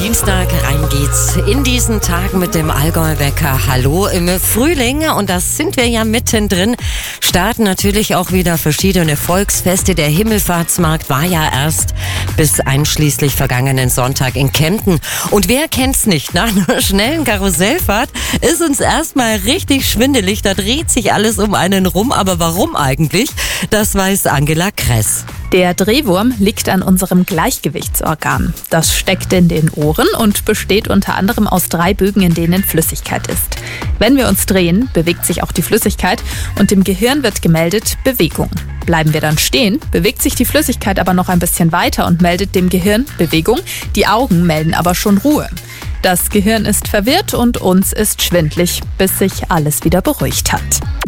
Dienstag, rein geht's in diesen Tagen mit dem Allgäu-Wecker. Hallo im Frühling, und das sind wir ja mittendrin. Starten natürlich auch wieder verschiedene Volksfeste. Der Himmelfahrtsmarkt war ja erst bis einschließlich vergangenen Sonntag in Kempten. Und wer kennt's nicht? Nach einer schnellen Karussellfahrt ist uns erstmal richtig schwindelig. Da dreht sich alles um einen rum. Aber warum eigentlich? Das weiß Angela Kress. Der Drehwurm liegt an unserem Gleichgewichtsorgan. Das steckt in den Ohren und besteht unter anderem aus 3 Bögen, in denen Flüssigkeit ist. Wenn wir uns drehen, bewegt sich auch die Flüssigkeit und im Gehirn wird gemeldet Bewegung. Bleiben wir dann stehen, bewegt sich die Flüssigkeit aber noch ein bisschen weiter und meldet dem Gehirn Bewegung. Die Augen melden aber schon Ruhe. Das Gehirn ist verwirrt und uns ist schwindlig, bis sich alles wieder beruhigt hat.